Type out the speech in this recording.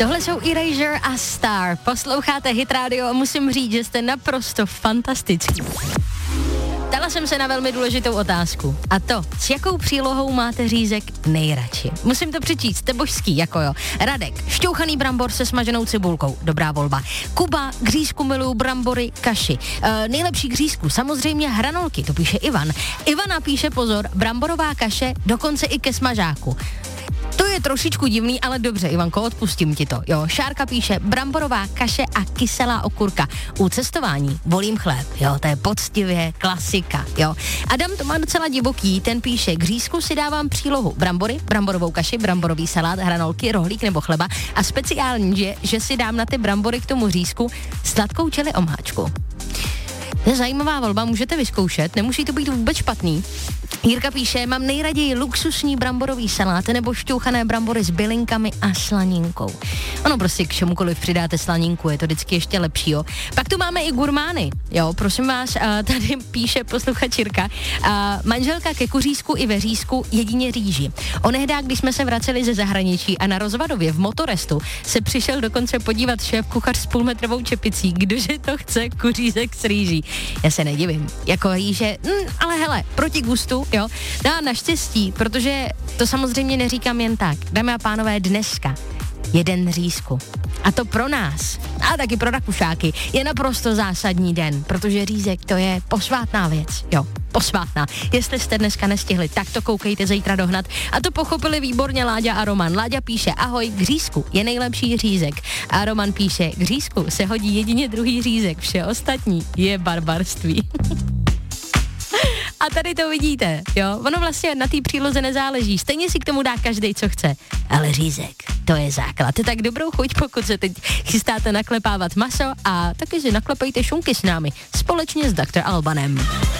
Tohle jsou Erasure a Star. Posloucháte Hit Radio a musím říct, že jste naprosto fantastický. Ptala jsem se na velmi důležitou otázku. A to, s jakou přílohou máte řízek nejradši? Musím to přečíst, jste božský, jako jo. Radek, šťouchaný brambor se smaženou cibulkou, dobrá volba. Kuba, k řízku miluju brambory, kaši. Nejlepší k řízku, samozřejmě hranolky, to píše Ivan. Ivana píše, pozor, bramborová kaše, dokonce i ke smažáku. To je trošičku divný, ale dobře, Ivanko, odpustím ti to. Jo, Šárka píše, bramborová kaše a kyselá okurka. U cestování volím chléb, jo, to je poctivě klasika, jo. Adam to má docela divoký, ten píše, k řízku si dávám přílohu brambory, bramborovou kaši, bramborový salát, hranolky, rohlík nebo chleba a speciální je, že si dám na ty brambory k tomu řízku sladkou čili omáčku. To je zajímavá volba, můžete vyzkoušet, nemusí to být vůbec špatný. Jirka píše, mám nejraději luxusní bramborový salát nebo šťouchané brambory s bylinkami a slaninkou. Ono prostě k čemukoliv přidáte slaninku, je to vždycky ještě lepší, jo. Pak tu máme i gurmány, jo, prosím vás, tady píše posluchač Jirka, manželka ke kuřízku i ve řízku jedině rýži. Onehdá, když jsme se vraceli ze zahraničí a na Rozvadově v Motorestu se přišel dokonce podívat šéf kuchař s půlmetrovou čepicí, kdože to chce kuřízek s rýží. Já se nedivím, jako rýže, ale hele, proti gustu, jo, no a naštěstí, protože to samozřejmě neříkám jen tak, dámy a pánové, dneska jeden řízku. A to pro nás, a taky pro Rakušáky, je naprosto zásadní den, protože řízek to je posvátná věc, jo, posvátná. Jestli jste dneska nestihli, tak to koukejte zítra dohnat. A to pochopili výborně Láďa a Roman. Láďa píše, ahoj, k řízku je nejlepší řízek. A Roman píše, k řízku se hodí jedině druhý řízek, vše ostatní je barbarství. A tady to vidíte, jo, ono vlastně na té příloze nezáleží, stejně si k tomu dá každej, co chce, ale řízek, to je základ. Tak dobrou chuť, pokud se teď chystáte naklepávat maso a taky si naklepejte šunky s námi, společně s Dr. Albanem.